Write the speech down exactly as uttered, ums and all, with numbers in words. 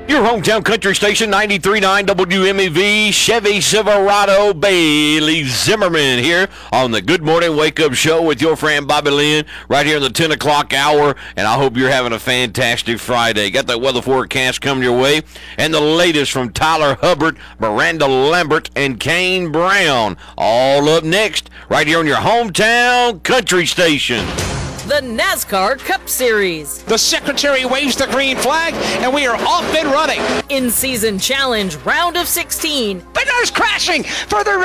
Your hometown country station, ninety-three point nine W M E V, Chevy Silverado, Bailey Zimmerman here on the Good Morning Wake Up Show with your friend Bobby Lynn right here in the ten o'clock hour, and I hope you're having a fantastic Friday. Got that weather forecast coming your way, and the latest from Tyler Hubbard, Miranda Lambert, and Kane Brown, all up next right here on your hometown country station. The NASCAR Cup Series. The secretary waves the green flag, and we are off and running. In-season challenge, round of sixteen. Bednar's crashing for the